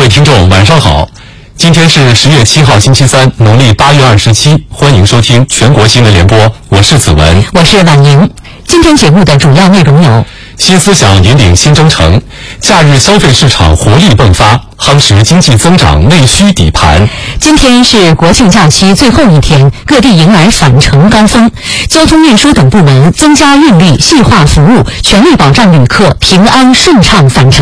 听众晚上好，今天是10月7号星期三，农历8月27，欢迎收听全国新闻联播，我是子文， 我是婉莹。今天节目的主要内容有： 新思想引领新征程，假日消费市场活力迸发，夯实经济增长内需底盘。 今天是国庆假期最后一天，各地迎来返程高峰，交通运输等部门增加运力，细化服务，全力保障旅客平安顺畅返程。